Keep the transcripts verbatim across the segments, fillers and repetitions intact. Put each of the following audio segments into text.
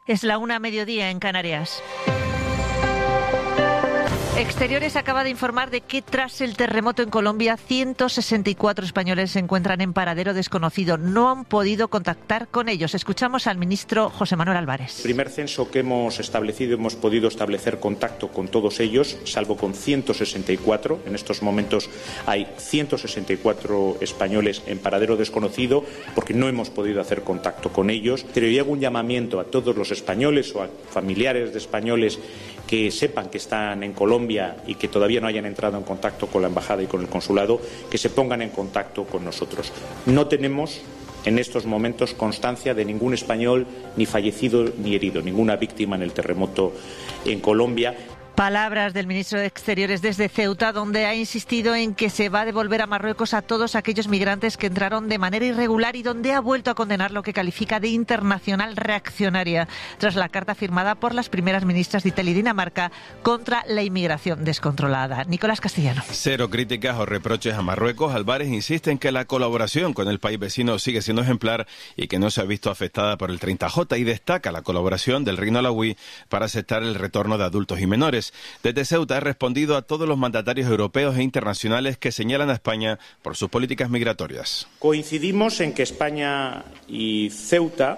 Es la una a mediodía en Canarias. Exteriores acaba de informar de que tras el terremoto en Colombia, ciento sesenta y cuatro españoles se encuentran en paradero desconocido. No han podido contactar con ellos. Escuchamos al ministro José Manuel Álvarez. El primer censo que hemos establecido, hemos podido establecer contacto con todos ellos, salvo con ciento sesenta y cuatro. En estos momentos hay ciento sesenta y cuatro españoles en paradero desconocido porque no hemos podido hacer contacto con ellos. Pero yo hago un llamamiento a todos los españoles o a familiares de españoles que sepan que están en Colombia y que todavía no hayan entrado en contacto con la embajada y con el consulado, que se pongan en contacto con nosotros. No tenemos en estos momentos constancia de ningún español ni fallecido ni herido, ninguna víctima en el terremoto en Colombia. Palabras del ministro de Exteriores desde Ceuta, donde ha insistido en que se va a devolver a Marruecos a todos aquellos migrantes que entraron de manera irregular y donde ha vuelto a condenar lo que califica de internacional reaccionaria tras la carta firmada por las primeras ministras de Italia y Dinamarca contra la inmigración descontrolada. Nicolás Castellano. Cero críticas o reproches a Marruecos. Álvarez insiste en que la colaboración con el país vecino sigue siendo ejemplar y que no se ha visto afectada por el treinta J, y destaca la colaboración del Reino Alauí para aceptar el retorno de adultos y menores. Desde Ceuta ha respondido a todos los mandatarios europeos e internacionales que señalan a España por sus políticas migratorias. Coincidimos en que España y Ceuta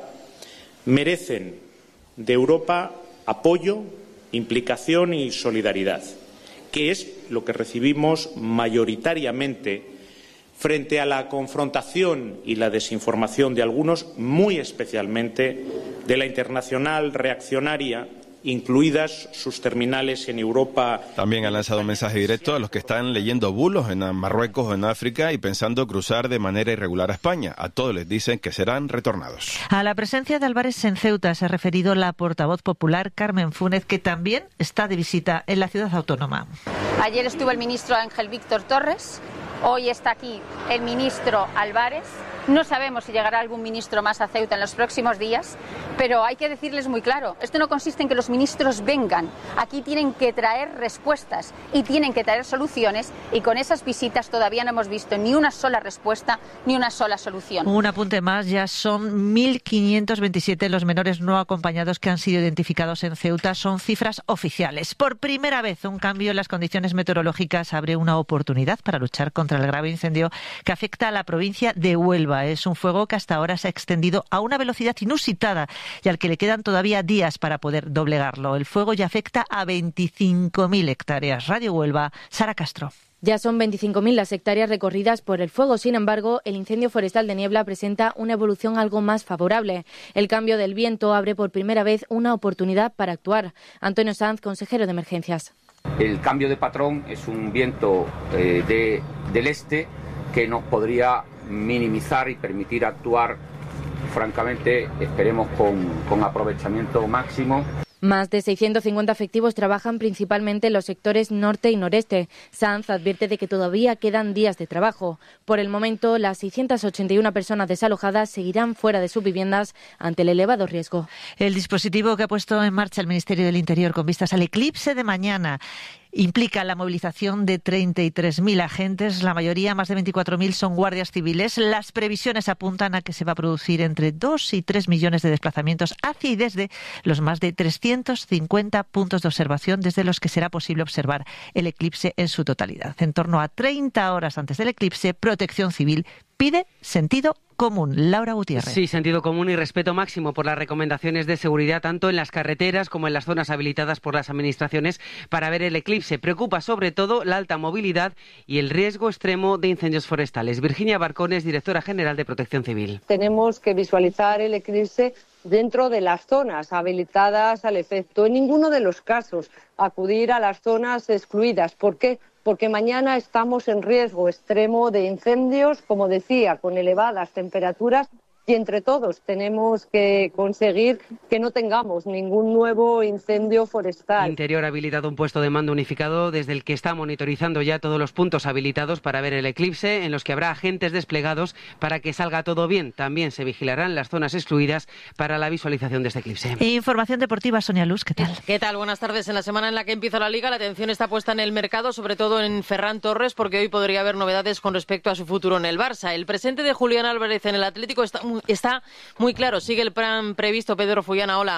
merecen de Europa apoyo, implicación y solidaridad, que es lo que recibimos mayoritariamente frente a la confrontación y la desinformación de algunos, muy especialmente de la internacional reaccionaria, incluidas sus terminales en Europa. También han lanzado un mensaje directo a los que están leyendo bulos en Marruecos o en África y pensando cruzar de manera irregular a España. A todos les dicen que serán retornados. A la presencia de Álvarez en Ceuta se ha referido la portavoz popular Carmen Fúnez, que también está de visita en la ciudad autónoma. Ayer estuvo el ministro Ángel Víctor Torres, hoy está aquí el ministro Álvarez. No sabemos si llegará algún ministro más a Ceuta en los próximos días, pero hay que decirles muy claro, esto no consiste en que los ministros vengan, aquí tienen que traer respuestas y tienen que traer soluciones, y con esas visitas todavía no hemos visto ni una sola respuesta ni una sola solución. Un apunte más, ya son mil quinientos veintisiete los menores no acompañados que han sido identificados en Ceuta, son cifras oficiales. Por primera vez, un cambio en las condiciones meteorológicas abre una oportunidad para luchar contra el grave incendio que afecta a la provincia de Huelva. Es un fuego que hasta ahora se ha extendido a una velocidad inusitada y al que le quedan todavía días para poder doblegarlo. El fuego ya afecta a veinticinco mil hectáreas. Radio Huelva, Sara Castro. Ya son veinticinco mil las hectáreas recorridas por el fuego. Sin embargo, el incendio forestal de Niebla presenta una evolución algo más favorable. El cambio del viento abre por primera vez una oportunidad para actuar. Antonio Sanz, consejero de Emergencias. El cambio de patrón es un viento eh, de, del este que nos podría minimizar y permitir actuar, francamente, esperemos con, con aprovechamiento máximo. Más de seiscientos cincuenta efectivos trabajan principalmente en los sectores norte y noreste. Sanz advierte de que todavía quedan días de trabajo. Por el momento, las seiscientas ochenta y una personas desalojadas seguirán fuera de sus viviendas ante el elevado riesgo. El dispositivo que ha puesto en marcha el Ministerio del Interior con vistas al eclipse de mañana implica la movilización de treinta y tres mil agentes, la mayoría, más de veinticuatro mil, son guardias civiles. Las previsiones apuntan a que se va a producir entre dos y tres millones de desplazamientos hacia y desde los más de trescientos cincuenta puntos de observación desde los que será posible observar el eclipse en su totalidad. En torno a treinta horas antes del eclipse, Protección Civil pide sentido común. Laura Gutiérrez. Sí, sentido común y respeto máximo por las recomendaciones de seguridad tanto en las carreteras como en las zonas habilitadas por las administraciones para ver el eclipse. Preocupa sobre todo la alta movilidad y el riesgo extremo de incendios forestales. Virginia Barcones, directora general de Protección Civil. Tenemos que visualizar el eclipse dentro de las zonas habilitadas al efecto. En ninguno de los casos acudir a las zonas excluidas. ¿Por qué? Porque mañana estamos en riesgo extremo de incendios, como decía, con elevadas temperaturas, y entre todos tenemos que conseguir que no tengamos ningún nuevo incendio forestal. Interior ha habilitado un puesto de mando unificado desde el que está monitorizando ya todos los puntos habilitados para ver el eclipse, en los que habrá agentes desplegados para que salga todo bien. También se vigilarán las zonas excluidas para la visualización de este eclipse. Información deportiva, Sonia Luz, ¿qué tal? ¿Qué tal? Buenas tardes. En la semana en la que empieza la Liga, la atención está puesta en el mercado, sobre todo en Ferran Torres, porque hoy podría haber novedades con respecto a su futuro en el Barça. El presente de Julián Álvarez en el Atlético está muy Está muy claro, sigue el plan previsto. Pedro Fullana, hola.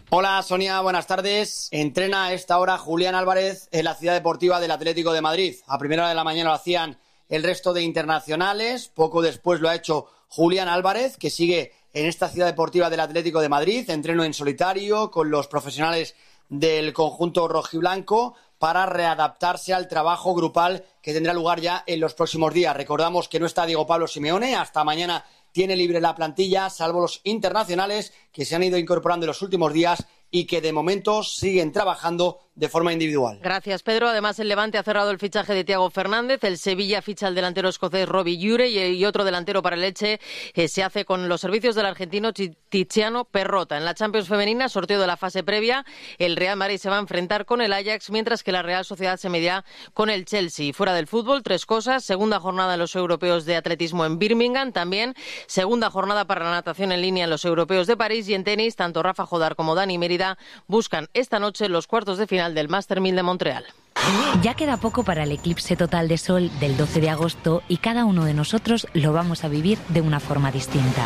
Hola Sonia, buenas tardes. Entrena a esta hora Julián Álvarez en la Ciudad Deportiva del Atlético de Madrid. A primera hora de la mañana lo hacían el resto de internacionales. Poco después lo ha hecho Julián Álvarez, que sigue en esta Ciudad Deportiva del Atlético de Madrid. Entreno en solitario con los profesionales del conjunto rojiblanco para readaptarse al trabajo grupal que tendrá lugar ya en los próximos días. Recordamos que no está Diego Pablo Simeone. Hasta mañana tiene libre la plantilla, salvo los internacionales que se han ido incorporando en los últimos días y que de momento siguen trabajando de forma individual. Gracias, Pedro. Además, el Levante ha cerrado el fichaje de Thiago Fernández, el Sevilla ficha al delantero escocés Robbie Ure y otro delantero para el Elche eh, se hace con los servicios del argentino Tiziano Perrota. En la Champions femenina, sorteo de la fase previa, el Real Madrid se va a enfrentar con el Ajax, mientras que la Real Sociedad se medirá con el Chelsea. Fuera del fútbol, tres cosas. Segunda jornada en los europeos de atletismo en Birmingham, también segunda jornada para la natación en línea en los europeos de París, y en tenis, tanto Rafa Jodar como Dani Mérida buscan esta noche los cuartos de final del Master mil de Montreal. Ya queda poco para el eclipse total de sol del doce de agosto y cada uno de nosotros lo vamos a vivir de una forma distinta.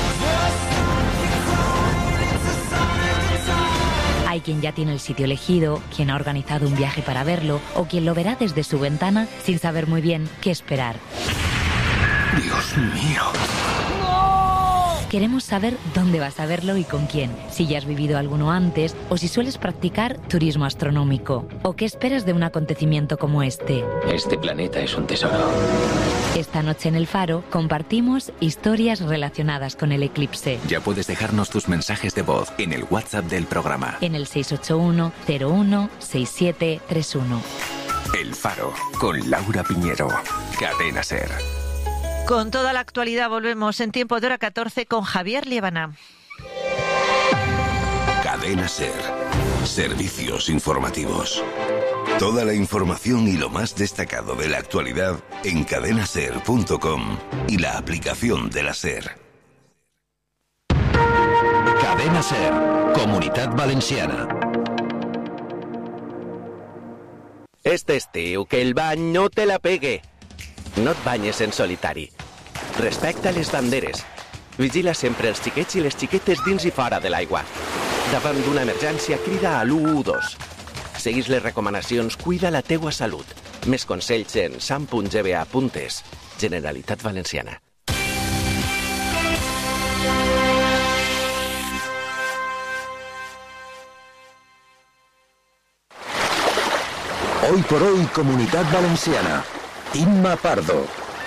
Hay quien ya tiene el sitio elegido, quien ha organizado un viaje para verlo o quien lo verá desde su ventana sin saber muy bien qué esperar. Dios mío. Queremos saber dónde vas a verlo y con quién, si ya has vivido alguno antes o si sueles practicar turismo astronómico. ¿O qué esperas de un acontecimiento como este? Este planeta es un tesoro. Esta noche en El Faro compartimos historias relacionadas con el eclipse. Ya puedes dejarnos tus mensajes de voz en el WhatsApp del programa. En el seis ocho uno, cero uno, seis siete tres uno. El Faro, con Laura Piñero. Cadena SER. Con toda la actualidad volvemos en tiempo de hora catorce con Javier Liébana. Cadena SER. Servicios informativos. Toda la información y lo más destacado de la actualidad en cadena ser punto com y la aplicación de la SER. Cadena SER, Comunitat Valenciana. Este estiu, que el bany no te la pegue. No et banyes en solitari. Respecta les banderes. Vigila sempre els xiquets i les xiquetes dins i fora de l'aigua. Davant d'una emergència, crida a l'u u dos. Seguis les recomanacions, cuida la teua salut. Més consells en sam punt g b a punt e s. Generalitat Valenciana. Hoy por hoy, Comunitat Valenciana. Inma Pardo.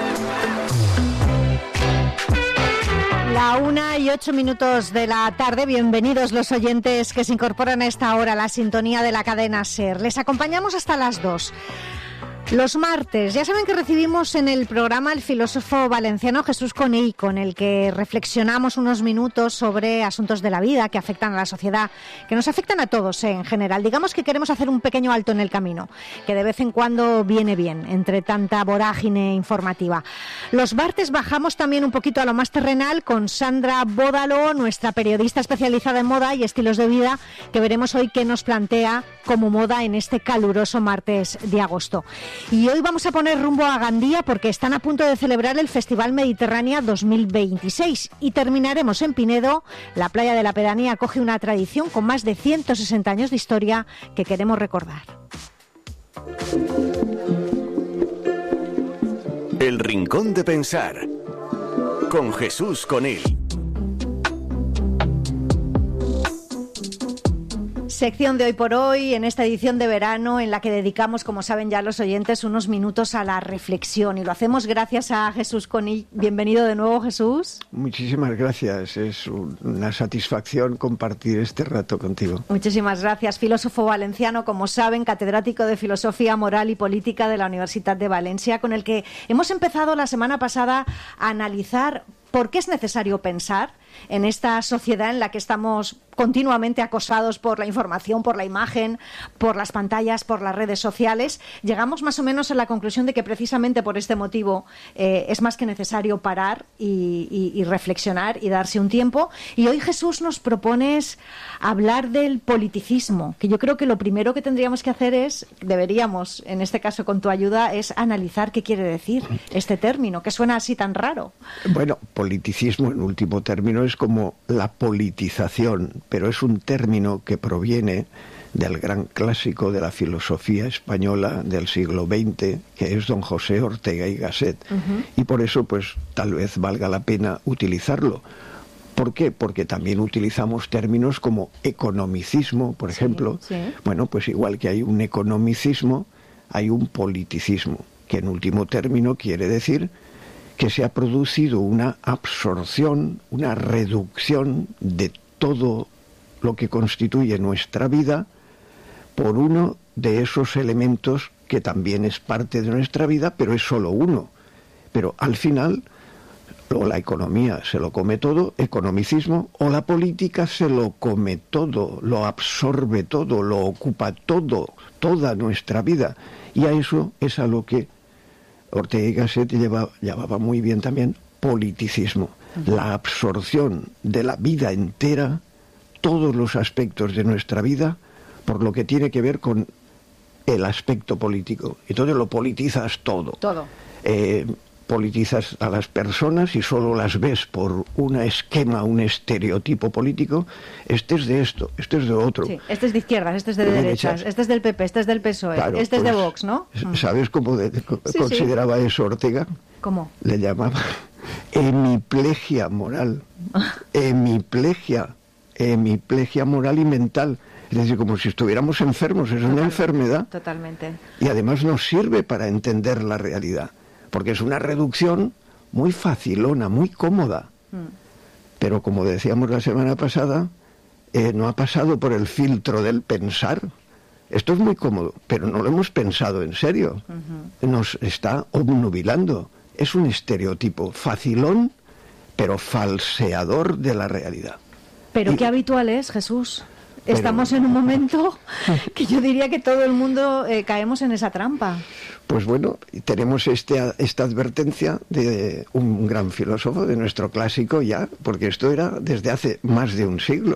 La una y ocho minutos de la tarde. Bienvenidos los oyentes que se incorporan a esta hora a la sintonía de la cadena SER. Les acompañamos hasta las dos. Los martes, ya saben que recibimos en el programa el filósofo valenciano Jesús Conill, con el que reflexionamos unos minutos sobre asuntos de la vida que afectan a la sociedad, que nos afectan a todos, ¿eh? En general. Digamos que queremos hacer un pequeño alto en el camino, que de vez en cuando viene bien, entre tanta vorágine informativa. Los martes bajamos también un poquito a lo más terrenal con Sandra Bódalo, nuestra periodista especializada en moda y estilos de vida, que veremos hoy qué nos plantea como moda en este caluroso martes de agosto. Y hoy vamos a poner rumbo a Gandía porque están a punto de celebrar el Festival Mediterránea dos mil veintiséis y terminaremos en Pinedo. La playa de la Pedanía acoge una tradición con más de ciento sesenta años de historia que queremos recordar. El Rincón de Pensar con Jesús Conill. Sección de Hoy por Hoy, en esta edición de verano en la que dedicamos, como saben ya los oyentes, unos minutos a la reflexión, y lo hacemos gracias a Jesús Conill. Bienvenido de nuevo, Jesús. Muchísimas gracias, es una satisfacción compartir este rato contigo. Muchísimas gracias. Filósofo valenciano, como saben, catedrático de Filosofía Moral y Política de la Universidad de Valencia, con el que hemos empezado la semana pasada a analizar por qué es necesario pensar en esta sociedad en la que estamos continuamente acosados por la información, por la imagen, por las pantallas, por las redes sociales. Llegamos más o menos a la conclusión de que precisamente por este motivo eh, es más que necesario parar y, y, y reflexionar y darse un tiempo. Y hoy, Jesús, nos propones hablar del politicismo, que yo creo que lo primero que tendríamos que hacer es, deberíamos, en este caso con tu ayuda, es analizar qué quiere decir este término, que suena así tan raro. Bueno, politicismo, en último término, es como la politización, pero es un término que proviene del gran clásico de la filosofía española del siglo veinte, que es don José Ortega y Gasset. Uh-huh. Y por eso, pues, tal vez valga la pena utilizarlo. ¿Por qué? Porque también utilizamos términos como economicismo, por ejemplo. Sí, sí. Bueno, pues igual que hay un economicismo, hay un politicismo, que en último término quiere decir que se ha producido una absorción, una reducción de todo lo que constituye nuestra vida por uno de esos elementos que también es parte de nuestra vida, pero es solo uno. Pero al final, o la economía se lo come todo, economicismo, o la política se lo come todo, lo absorbe todo, lo ocupa todo, toda nuestra vida. Y a eso es a lo que Ortega y Gasset lleva, llamaba muy bien también politicismo. Uh-huh. La absorción de la vida entera, todos los aspectos de nuestra vida, por lo que tiene que ver con el aspecto político. Entonces lo politizas todo. Todo. Eh, politizas a las personas y solo las ves por un esquema, un estereotipo político. Este es de esto, este es de otro. Sí, este es de izquierdas, este es de, de derechas, derechas, este es del P P, este es del P S O E, claro, este es pues, de Vox, ¿no? ¿Sabes cómo de, de, sí, consideraba sí. eso Ortega? ¿Cómo? Le llamaba hemiplegia moral. Hemiplegia. Hemiplegia moral y mental. Es decir, como si estuviéramos enfermos, es Totalmente. Una enfermedad. Totalmente. Y además nos sirve para entender la realidad, porque es una reducción muy facilona, muy cómoda. Mm. Pero como decíamos la semana pasada, eh, no ha pasado por el filtro del pensar. Esto es muy cómodo, pero no lo hemos pensado en serio. Uh-huh. Nos está obnubilando. Es un estereotipo facilón, pero falseador de la realidad. Pero y, qué habitual es, Jesús. Estamos pero, en un momento que yo diría que todo el mundo eh, caemos en esa trampa. Pues bueno, tenemos este, esta advertencia de un gran filósofo de nuestro clásico ya, porque esto era desde hace más de un siglo.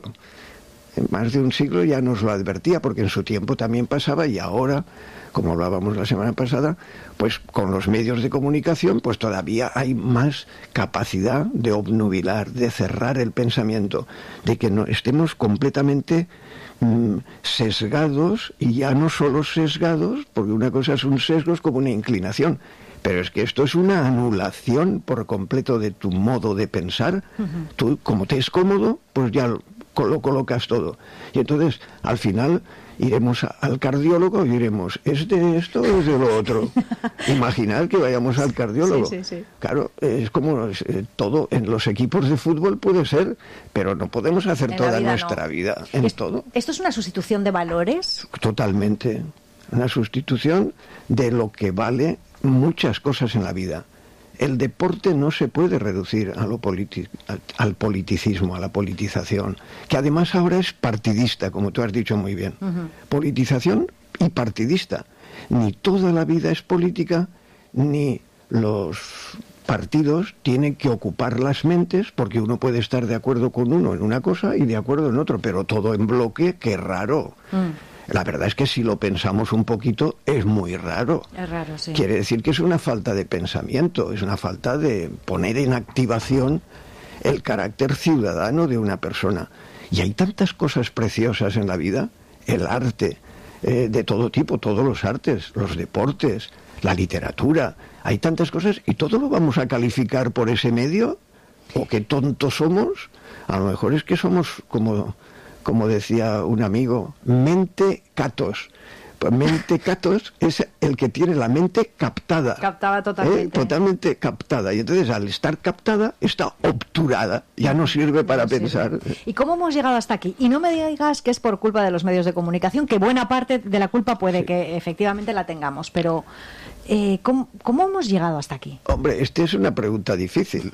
En más de un siglo ya nos lo advertía, porque en su tiempo también pasaba, y ahora, como hablábamos la semana pasada, pues con los medios de comunicación, pues todavía hay más capacidad de obnubilar, de cerrar el pensamiento, de que no estemos completamente mmm, sesgados, y ya no solo sesgados, porque una cosa es un sesgo, es como una inclinación, pero es que esto es una anulación por completo de tu modo de pensar. Uh-huh. Tú, como te es cómodo, pues ya lo, lo colocas todo. Y entonces, al final, iremos a, al cardiólogo y diremos, ¿es de esto o es de lo otro? Imaginad que vayamos al cardiólogo. Sí, sí, sí. Claro, es como eh, todo en los equipos de fútbol puede ser, pero no podemos hacer en toda vida, nuestra no. vida en es, todo. ¿Esto es una sustitución de valores? Totalmente. Una sustitución de lo que vale muchas cosas en la vida. El deporte no se puede reducir a lo politi- al politicismo, a la politización, que además ahora es partidista, como tú has dicho muy bien. Uh-huh. Politización y partidista. Ni toda la vida es política, ni los partidos tienen que ocupar las mentes, porque uno puede estar de acuerdo con uno en una cosa y de acuerdo en otro, pero todo en bloque, qué raro. Uh-huh. La verdad es que si lo pensamos un poquito, es muy raro. Es raro, sí. Quiere decir que es una falta de pensamiento, es una falta de poner en activación el carácter ciudadano de una persona. Y hay tantas cosas preciosas en la vida, el arte, eh, de todo tipo, todos los artes, los deportes, la literatura, hay tantas cosas, y todo lo vamos a calificar por ese medio, o qué tontos somos. A lo mejor es que somos como... como decía un amigo, mente catos. Pues mente catos es el que tiene la mente captada. Captada totalmente. ¿Eh? Totalmente captada. Y entonces, al estar captada, está obturada. Ya no sirve para no pensar. Sirve. ¿Y cómo hemos llegado hasta aquí? Y no me digas que es por culpa de los medios de comunicación, que buena parte de la culpa puede sí. que efectivamente la tengamos, pero... Eh, ¿cómo, ¿Cómo hemos llegado hasta aquí? Hombre, esta es una pregunta difícil.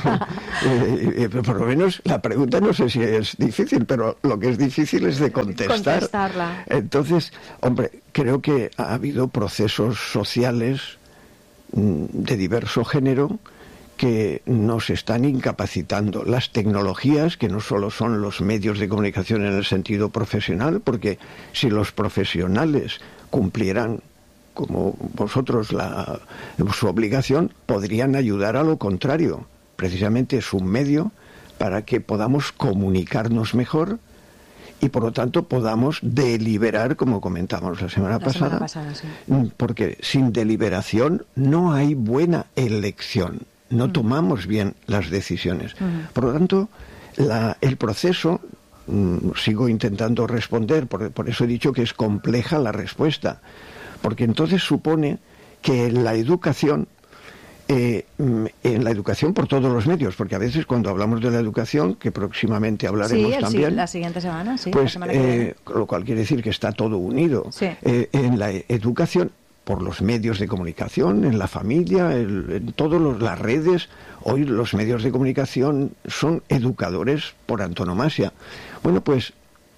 eh, eh, por lo menos la pregunta no sé si es difícil, pero lo que es difícil es de contestar. Contestarla. Entonces, hombre, creo que ha habido procesos sociales mmm, de diverso género que nos están incapacitando. Las tecnologías, que no solo son los medios de comunicación en el sentido profesional, porque si los profesionales cumplieran como vosotros la, su obligación, podrían ayudar a lo contrario. precisamente es un medio para que podamos comunicarnos mejor y por lo tanto podamos deliberar, como comentamos la semana la pasada, semana pasada sí. Porque sin deliberación no hay buena elección, no mm. tomamos bien las decisiones. Mm. Por lo tanto, la, el proceso, mm, sigo intentando responder, por, por eso he dicho que es compleja la respuesta, porque entonces supone que la educación, Eh, en la educación por todos los medios, porque a veces cuando hablamos de la educación, que próximamente hablaremos sí, también, sí, la siguiente semana, sí, pues, la semana que viene. Eh, lo cual quiere decir que está todo unido. Sí. Eh, en la educación, por los medios de comunicación, en la familia, el, en todas las redes, hoy los medios de comunicación son educadores por antonomasia. Bueno, pues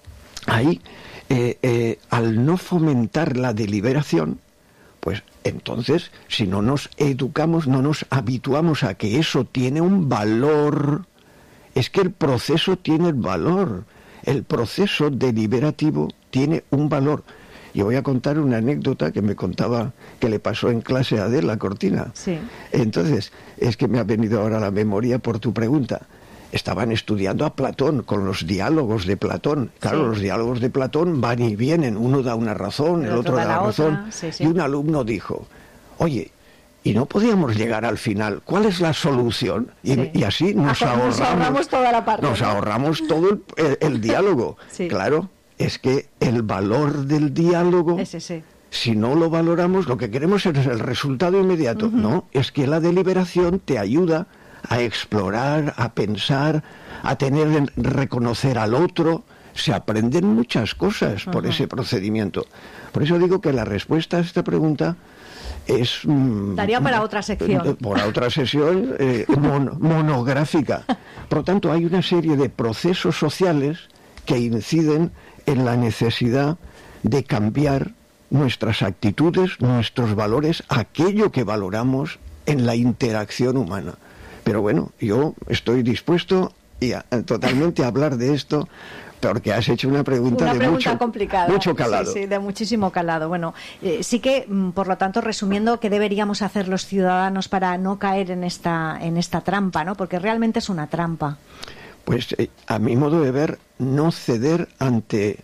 ahí, eh, eh, al no fomentar la deliberación, pues entonces, si no nos educamos, no nos habituamos a que eso tiene un valor, es que el proceso tiene valor, el proceso deliberativo tiene un valor. Yo voy a contar una anécdota que me contaba, que le pasó en clase a Adela Cortina. Sí. Entonces, es que me ha venido ahora a la memoria por tu pregunta. Estaban estudiando a Platón, con los diálogos de Platón. Claro, sí. Los diálogos de Platón van y vienen, uno da una razón, el, el otro, otro da la razón. Sí, sí. Y un alumno dijo, oye, ¿y no podíamos llegar al final? ¿Cuál es la solución? Y, sí. y así nos, ah, ahorramos, nos ahorramos toda la parte. Nos ¿no? ahorramos todo el, el, el diálogo. Sí. Claro, es que el valor del diálogo... Ese, sí. Si no lo valoramos, lo que queremos es el resultado inmediato. Uh-huh. No, es que la deliberación te ayuda a explorar, a pensar, a tener, reconocer al otro. Se aprenden muchas cosas por uh-huh. ese procedimiento. Por eso digo que la respuesta a esta pregunta es... Daría para otra sección. Para otra sesión eh, mon, monográfica. Por lo tanto, hay una serie de procesos sociales que inciden en la necesidad de cambiar nuestras actitudes, nuestros valores, aquello que valoramos en la interacción humana. Pero bueno, yo estoy dispuesto y a, a, totalmente a hablar de esto, porque has hecho una pregunta una de pregunta mucho, complicada. mucho calado. Sí, sí, de muchísimo calado. Bueno, eh, sí que, por lo tanto, resumiendo, ¿qué deberíamos hacer los ciudadanos para no caer en esta, en esta trampa, ¿no? Porque realmente es una trampa. Pues, eh, a mi modo de ver, no ceder ante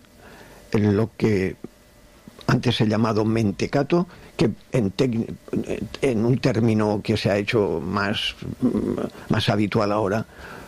lo que antes he llamado mentecato, que en, en un término que se ha hecho más, más habitual ahora,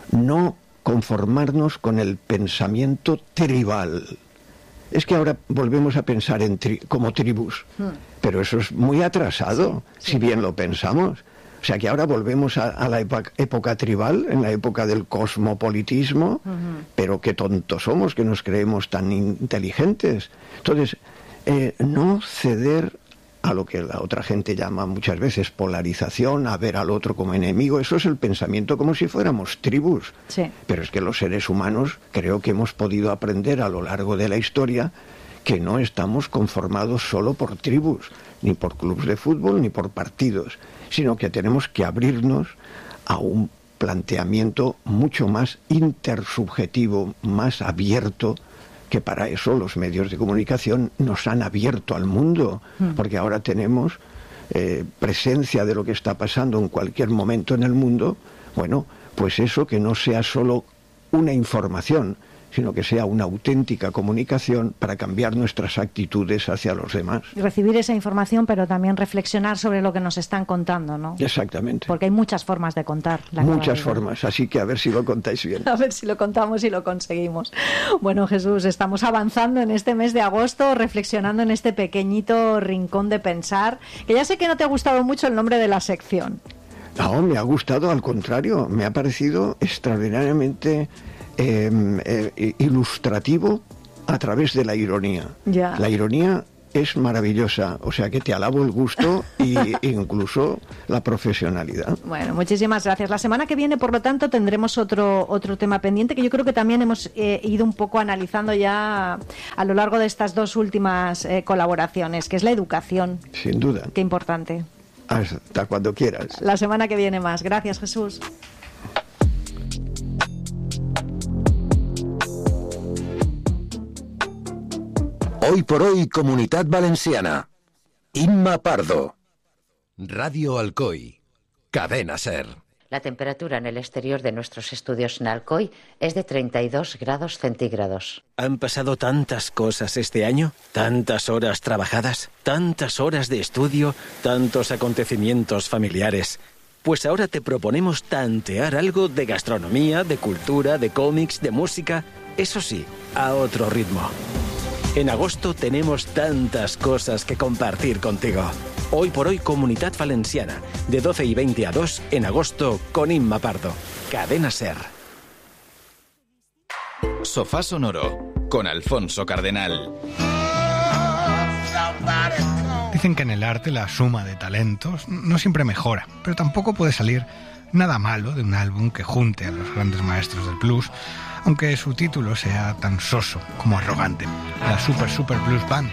no conformarnos con el pensamiento tribal. Es que ahora volvemos a pensar en tri, como tribus, hmm. pero eso es muy atrasado, sí, sí. si bien lo pensamos. O sea que ahora volvemos a, a la época, época tribal, en la época del cosmopolitismo, uh-huh. pero qué tontos somos, que nos creemos tan inteligentes. Entonces, eh, no ceder a lo que la otra gente llama muchas veces polarización, a ver al otro como enemigo, eso es el pensamiento como si fuéramos tribus. Sí. Pero es que los seres humanos creo que hemos podido aprender a lo largo de la historia que no estamos conformados solo por tribus, ni por clubes de fútbol, ni por partidos, sino que tenemos que abrirnos a un planteamiento mucho más intersubjetivo, más abierto, que para eso los medios de comunicación nos han abierto al mundo, porque ahora tenemos eh, presencia de lo que está pasando en cualquier momento en el mundo. Bueno, pues eso, que no sea solo una información, sino que sea una auténtica comunicación para cambiar nuestras actitudes hacia los demás. Recibir esa información, pero también reflexionar sobre lo que nos están contando, ¿no? Exactamente. Porque hay muchas formas de contar. La muchas formas, así que a ver si lo contáis bien. A ver si lo contamos y lo conseguimos. Bueno, Jesús, estamos avanzando en este mes de agosto, reflexionando en este pequeñito rincón de pensar, que ya sé que no te ha gustado mucho el nombre de la sección. No, me ha gustado, al contrario, me ha parecido extraordinariamente... Eh, eh, ilustrativo a través de la ironía. Ya. La ironía es maravillosa, o sea que te alabo el gusto e incluso la profesionalidad. Bueno, muchísimas gracias. La semana que viene, por lo tanto, tendremos otro otro tema pendiente que yo creo que también hemos eh, ido un poco analizando ya a lo largo de estas dos últimas eh, colaboraciones, que es la educación. Sin duda. Qué importante. Hasta cuando quieras. La semana que viene más. Gracias, Jesús. Hoy por hoy, Comunitat Valenciana. Imma Pardo. Radio Alcoy. Cadena SER. La temperatura en el exterior de nuestros estudios en Alcoy es de treinta y dos grados centígrados. Han pasado tantas cosas este año, tantas horas trabajadas, tantas horas de estudio, tantos acontecimientos familiares. Pues ahora te proponemos tantear algo de gastronomía, de cultura, de cómics, de música, eso sí, a otro ritmo. En agosto tenemos tantas cosas que compartir contigo. Hoy por hoy Comunidad Valenciana, de doce y veinte a dos en agosto con Inma Pardo. Cadena SER. Sofá Sonoro con Alfonso Cardenal. Dicen que en el arte la suma de talentos no siempre mejora, pero tampoco puede salir nada malo de un álbum que junte a los grandes maestros del blues, aunque su título sea tan soso como arrogante, la Super Super Blues Band.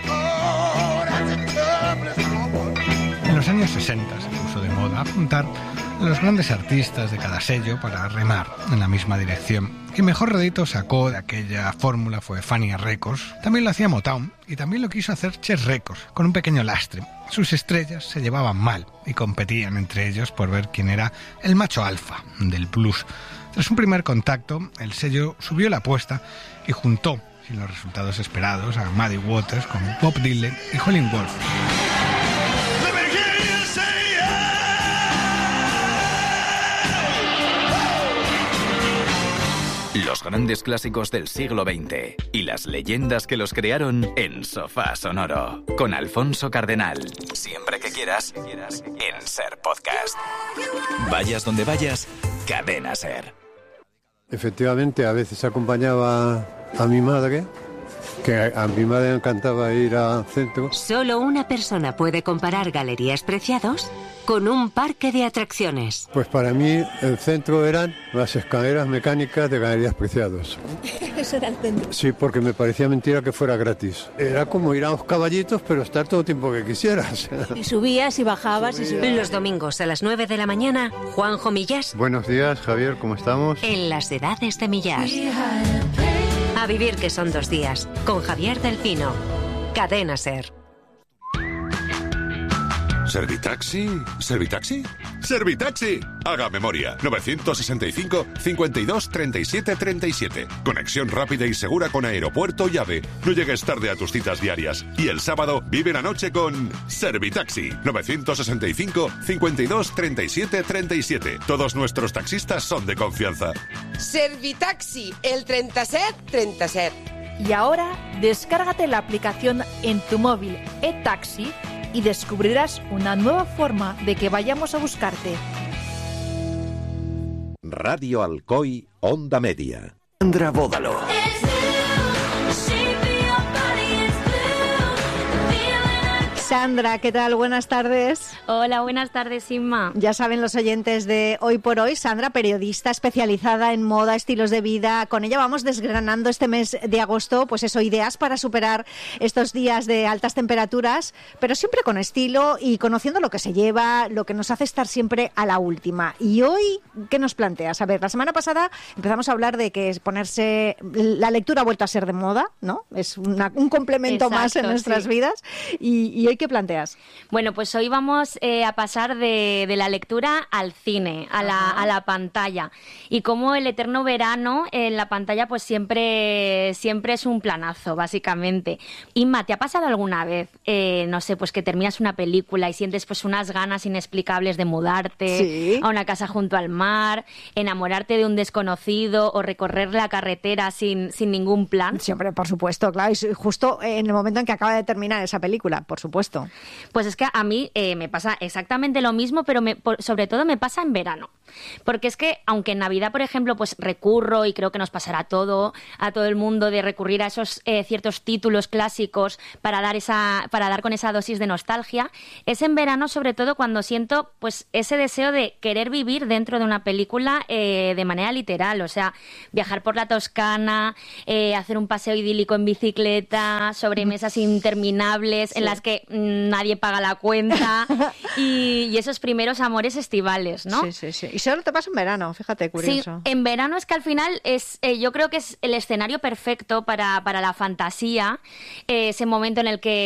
En los años sesenta se puso de moda juntar a los grandes artistas de cada sello para remar en la misma dirección. Quien mejor rédito sacó de aquella fórmula fue Fania Records. También lo hacía Motown y también lo quiso hacer Chess Records, con un pequeño lastre. Sus estrellas se llevaban mal y competían entre ellos por ver quién era el macho alfa del blues. Tras un primer contacto, el sello subió la apuesta y juntó, sin los resultados esperados, a Muddy Waters con Bob Dylan y Howlin' Wolf. Los grandes clásicos del siglo veinte y las leyendas que los crearon en Sofá Sonoro con Alfonso Cardenal. Siempre que quieras, en SER Podcast. Vayas donde vayas, Cadena SER. Efectivamente, a veces acompañaba a mi madre, que a mi madre le encantaba ir al centro. Solo una persona puede comparar Galerías Preciados con un parque de atracciones. Pues para mí el centro eran las escaleras mecánicas de Galerías Preciados. Eso era el centro. Sí, porque me parecía mentira que fuera gratis. Era como ir a los caballitos, pero estar todo el tiempo que quisieras. Y subías y bajabas. Subía. y subías. Los domingos a las nueve de la mañana, Juanjo Millás. Buenos días, Javier, ¿cómo estamos? En las edades de Millás. A vivir que son dos días, con Javier Delfino. Cadena SER. ¿Servitaxi? ¿Servitaxi? ¡Servitaxi! Haga memoria. novecientos sesenta y cinco, cincuenta y dos, treinta y siete, treinta y siete. Conexión rápida y segura con aeropuerto y AVE. No llegues tarde a tus citas diarias. Y el sábado vive la noche con Servitaxi. novecientos sesenta y cinco, cincuenta y dos, treinta y siete, treinta y siete. Todos nuestros taxistas son de confianza. Servitaxi, el treinta set, treinta set. Y ahora, descárgate la aplicación en tu móvil eTaxi y descubrirás una nueva forma de que vayamos a buscarte. Radio Alcoy, Onda Media. Sandra Bódalo. Sandra, ¿qué tal? Buenas tardes. Hola, buenas tardes, Inma. Ya saben los oyentes de Hoy por Hoy, Sandra, periodista especializada en moda, estilos de vida. Con ella vamos desgranando este mes de agosto, pues eso, ideas para superar estos días de altas temperaturas, pero siempre con estilo y conociendo lo que se lleva, lo que nos hace estar siempre a la última. Y hoy, ¿qué nos planteas? A ver, la semana pasada empezamos a hablar de que ponerse, la lectura ha vuelto a ser de moda, ¿no? Es una, un complemento Exacto, más en nuestras sí. vidas. Y, y hoy, ¿qué planteas? Bueno, pues hoy vamos eh, a pasar de, de la lectura al cine, a la, a la pantalla. Y como el eterno verano en la pantalla pues siempre, siempre es un planazo, básicamente. Inma, ¿te ha pasado alguna vez, eh, no sé, pues que terminas una película y sientes pues unas ganas inexplicables de mudarte ¿Sí? a una casa junto al mar, enamorarte de un desconocido o recorrer la carretera sin, sin ningún plan? Siempre, por supuesto, claro. Y justo en el momento en que acaba de terminar esa película, por supuesto. Pues es que a mí eh, me pasa exactamente lo mismo, pero me, por, sobre todo me pasa en verano. Porque es que, aunque en Navidad, por ejemplo, pues recurro, y creo que nos pasará a todo, a todo el mundo, de recurrir a esos eh, ciertos títulos clásicos para dar esa, para dar con esa dosis de nostalgia, es en verano, sobre todo, cuando siento pues ese deseo de querer vivir dentro de una película eh, de manera literal. O sea, viajar por la Toscana, eh, hacer un paseo idílico en bicicleta, sobremesas interminables sí. en las que nadie paga la cuenta y, y esos primeros amores estivales, ¿no? Sí, sí, sí. Y solo te pasa en verano, fíjate, curioso. Sí, en verano es que al final es, eh, yo creo que es el escenario perfecto para, para la fantasía, eh, ese momento en el que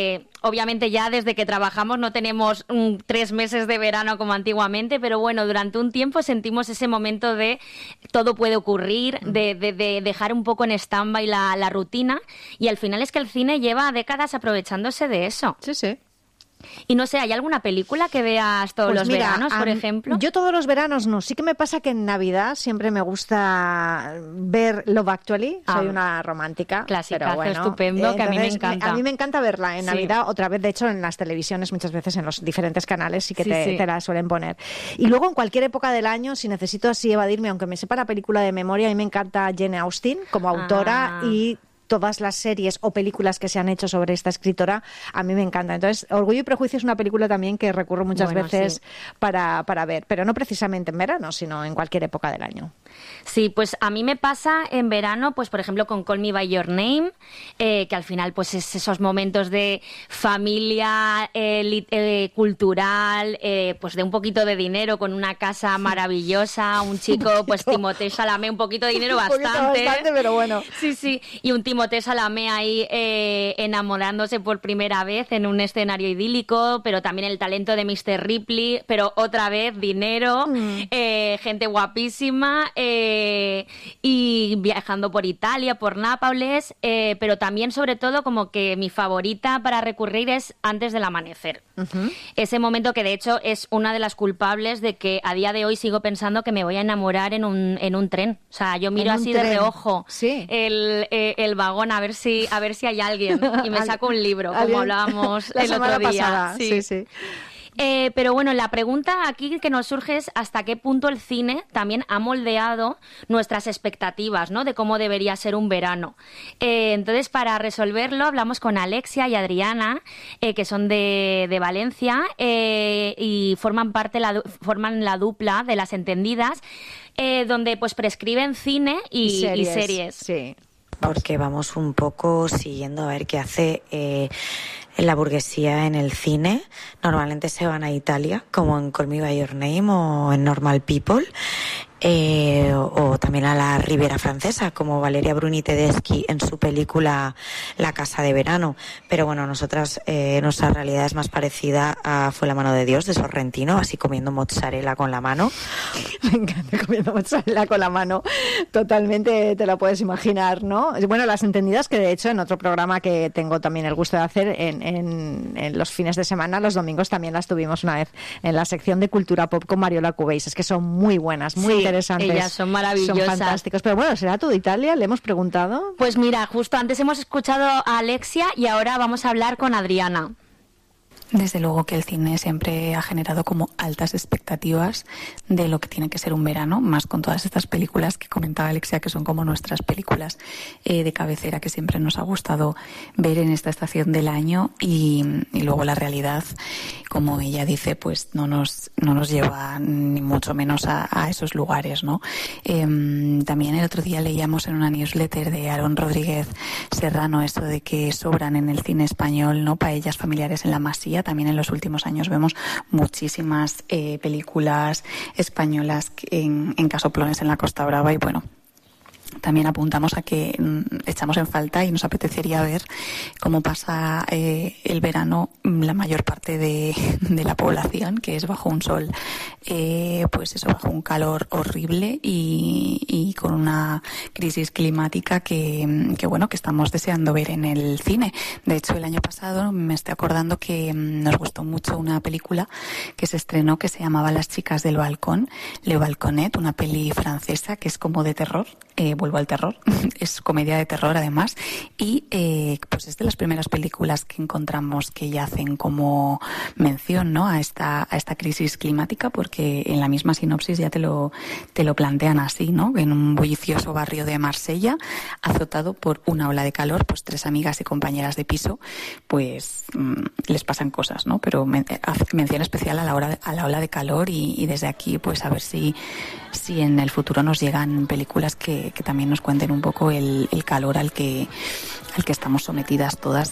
obviamente ya desde que trabajamos no tenemos mm, tres meses de verano como antiguamente, pero bueno, durante un tiempo sentimos ese momento de todo puede ocurrir, de, de, de dejar un poco en stand-by la, la rutina, y al final es que el cine lleva décadas aprovechándose de eso. Sí, sí. Y no sé, ¿hay alguna película que veas todos Pues los mira, veranos, por a- ejemplo? Yo todos los veranos no. Sí que me pasa que en Navidad siempre me gusta ver Love Actually. Soy Ah, una romántica. clasicazo, pero bueno. estupendo, que a mí me Entonces, encanta. A mí me encanta verla en Sí. Navidad, otra vez, de hecho, en las televisiones, muchas veces en los diferentes canales sí que Sí, te, sí. te la suelen poner. Y luego, en cualquier época del año, si necesito así evadirme, aunque me sepa la película de memoria, a mí me encanta Jane Austen como autora Ah. y todas las series o películas que se han hecho sobre esta escritora, a mí me encanta. Entonces, Orgullo y Prejuicio es una película también que recurro muchas Bueno, veces sí. para, para ver, pero no precisamente en verano, sino en cualquier época del año. Sí, pues a mí me pasa en verano, pues por ejemplo con Call Me By Your Name, eh, que al final pues es esos momentos de familia eh, li- eh, cultural, eh, pues de un poquito de dinero con una casa maravillosa, un chico, pues Timothée Chalamet, un poquito de dinero Un poquito bastante. bastante, pero bueno. Sí, sí, y un Timothée Chalamet ahí eh, enamorándose por primera vez en un escenario idílico, pero también el talento de míster Ripley, pero otra vez dinero, eh, gente guapísima, eh, y viajando por Italia, por Nápoles, eh, pero también sobre todo como que mi favorita para recurrir es Antes del amanecer. Ese momento que de hecho es una de las culpables de que a día de hoy sigo pensando que me voy a enamorar en un, en un tren. O sea, yo miro En un así de tren. reojo Sí. el, eh, el vagón a ver si a ver si hay alguien y me saco un libro, como Alguien- hablábamos la el semana otro día. pasada. Sí, sí. Eh, pero bueno, la pregunta aquí que nos surge es hasta qué punto el cine también ha moldeado nuestras expectativas, ¿no?, de cómo debería ser un verano. Eh, entonces, para resolverlo, hablamos con Alexia y Adriana, eh, que son de, de Valencia, eh, y forman parte la, du- forman la dupla de Las Entendidas, eh, donde pues prescriben cine y, Y series, y series. Sí. Porque vamos un poco siguiendo a ver qué hace eh, la burguesía en el cine. Normalmente se van a Italia, como en Call Me By Your Name o en Normal People. Eh, o, o también a la Ribera Francesa, como Valeria Bruni Tedeschi en su película La Casa de Verano. Pero bueno, nosotras, eh, nuestra realidad es más parecida a Fue la mano de Dios, de Sorrentino, así comiendo mozzarella con la mano. Me encanta comiendo mozzarella con la mano. Totalmente te la puedes imaginar, ¿no? Bueno, Las Entendidas, que de hecho en otro programa que tengo también el gusto de hacer en, en, en los fines de semana, los domingos también las tuvimos una vez en la sección de Cultura Pop con Mariola Cubéis. Es que son muy buenas, muy Sí, interesantes. ellas son maravillosas. Son fantásticos. Pero bueno, ¿será tú de Italia? ¿Le hemos preguntado? Pues mira, justo antes hemos escuchado a Alexia y ahora vamos a hablar con Adriana. Desde luego que el cine siempre ha generado como altas expectativas de lo que tiene que ser un verano, más con todas estas películas que comentaba Alexia, que son como nuestras películas eh, de cabecera que siempre nos ha gustado ver en esta estación del año, y, y luego la realidad, como ella dice, pues no nos, no nos lleva ni mucho menos a, a esos lugares, ¿no? Eh, también el otro día leíamos en una newsletter de Aarón Rodríguez Serrano eso de que sobran en el cine español, ¿no?, paellas familiares en la Masía. También en los últimos años vemos muchísimas eh, películas españolas en, en casoplones en la Costa Brava, y bueno, también apuntamos a que mm, echamos en falta y nos apetecería ver cómo pasa eh, el verano la mayor parte de, de la población, que es bajo un sol, eh, pues eso, bajo un calor horrible y, y con una crisis climática que, que bueno, que estamos deseando ver en el cine. De hecho, el año pasado me estoy acordando que mm, nos gustó mucho una película que se estrenó que se llamaba Las chicas del balcón, Le Balconet, una peli francesa que es como de terror. Eh, vuelvo al terror, es comedia de terror además, y eh, pues es de las primeras películas que encontramos que ya hacen como mención, ¿no?, a esta a esta crisis climática, porque en la misma sinopsis ya te lo te lo plantean así, ¿no?, en un bullicioso barrio de Marsella, azotado por una ola de calor, pues tres amigas y compañeras de piso, pues mmm, les pasan cosas, ¿no?, pero men- hace mención especial a la hora a la ola de calor, y, y desde aquí pues a ver si si en el futuro nos llegan películas que, que también nos cuenten un poco el, el calor al que al que estamos sometidas todas